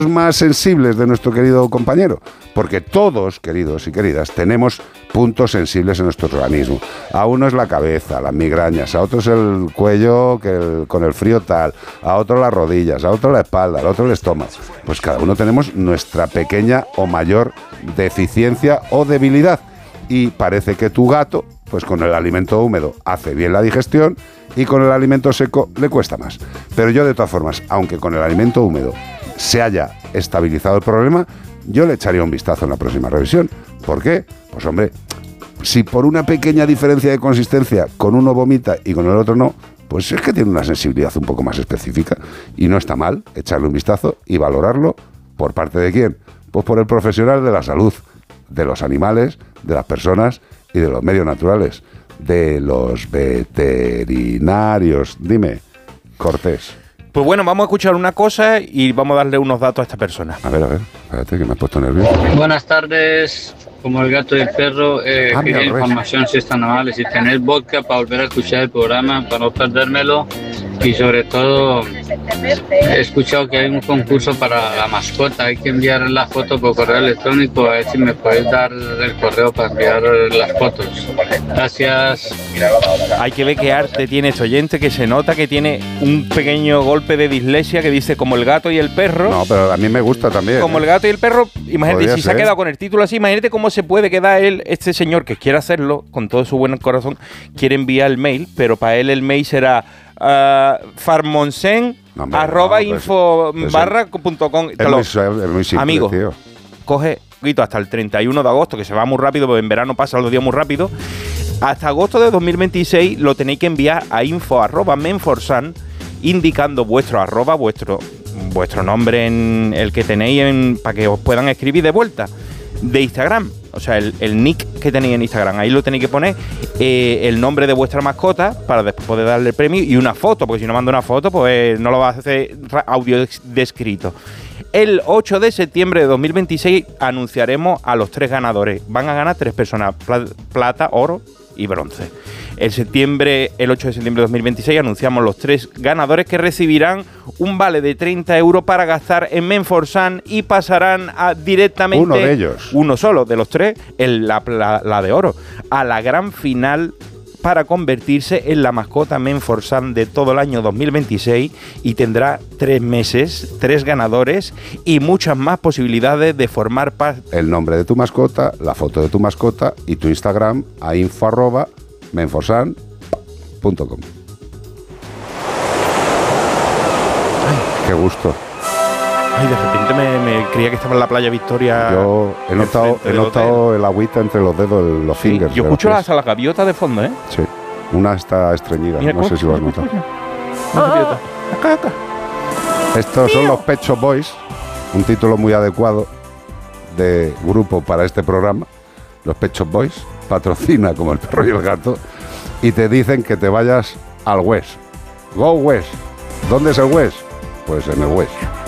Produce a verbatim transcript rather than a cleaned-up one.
más sensibles de nuestro querido compañero, porque todos, queridos y queridas, tenemos puntos sensibles en nuestro organismo. A uno es la cabeza, las migrañas, a otro es el cuello que el, con el frío tal, a otro las rodillas, a otro la espalda, a otro el estómago. Pues cada uno tenemos nuestra pequeña o mayor deficiencia o debilidad. Y parece que tu gato, pues con el alimento húmedo hace bien la digestión y con el alimento seco le cuesta más. Pero yo, de todas formas, aunque con el alimento húmedo se haya estabilizado el problema, yo le echaría un vistazo en la próxima revisión. ¿Por qué? Pues hombre, si por una pequeña diferencia de consistencia con uno vomita y con el otro no, pues es que tiene una sensibilidad un poco más específica y no está mal echarle un vistazo y valorarlo. ¿Por parte de quién? Pues por el profesional de la salud, de los animales, de las personas y de los medios naturales, de los veterinarios. Dime, Cortés. Pues bueno, vamos a escuchar una cosa y vamos a darle unos datos a esta persona. A ver, a ver, espérate que me has puesto nervioso. Buenas tardes, como el gato y el perro, eh, Ah, quería mira, información si están amables, si tener vodka para volver a escuchar el programa, para no perdérmelo. Y sobre todo, he escuchado que hay un concurso para la mascota, hay que enviar la foto por correo electrónico, a ver si me puedes dar el correo para enviar las fotos. Gracias. Hay que ver qué arte tiene este oyente, que se nota que tiene un pequeño golpe de dislexia que dice como el gato y el perro. No, pero a mí me gusta también. Como ¿eh? el gato y el perro, imagínate, Podría si ser. se ha quedado con el título así, imagínate cómo se puede quedar él, este señor que quiere hacerlo, con todo su buen corazón, quiere enviar el mail, pero para él el mail será uh, farmonsen No, hombre, arroba no, pues, info pues, barra punto com. Es muy, es muy simple, Amigo, tío. coge Guito, hasta el treinta y uno de agosto, que se va muy rápido, porque en verano pasan los días muy rápido. Hasta agosto de dos mil veintiséis lo tenéis que enviar a info arroba menforsan, indicando vuestro arroba, vuestro, vuestro nombre en el que tenéis en, para que os puedan escribir de vuelta, de Instagram. O sea, el, el nick que tenéis en Instagram. Ahí lo tenéis que poner, eh, el nombre de vuestra mascota para después poder darle el premio y una foto, porque si no mando una foto, pues no lo va a hacer audio descrito. El ocho de septiembre de dos mil veintiséis anunciaremos a los tres ganadores. Van a ganar tres personas, pla- plata, oro y bronce. El septiembre, el ocho de septiembre de dos mil veintiséis anunciamos los tres ganadores que recibirán un vale de treinta euros para gastar en Menforsan y pasarán a, directamente... Uno de ellos. Uno solo de los tres, el, la, la, la de oro, a la gran final para convertirse en la mascota Menforsan de todo el año dos mil veintiséis y tendrá tres meses, tres ganadores y muchas más posibilidades de formar parte. El nombre de tu mascota, la foto de tu mascota y tu Instagram a info arroba menforsan punto com. Qué gusto. Ay, de repente me, me creía que estaba en la playa Victoria. Yo he notado, enfrente he del notado hotel. el agüita entre los dedos, los Sí, fingers. yo de escucho los hasta las gaviotas de fondo, ¿eh? pies. Sí, una está estreñida, Mira, no sé si lo has notado. Una gaviota. Acá, acá. Estos son los Pet Shop Boys, un título muy adecuado de grupo para este programa. Los Pet Shop Boys patrocina como el perro y el gato y te dicen que te vayas al West. Go West. ¿Dónde es el West? Pues en el West.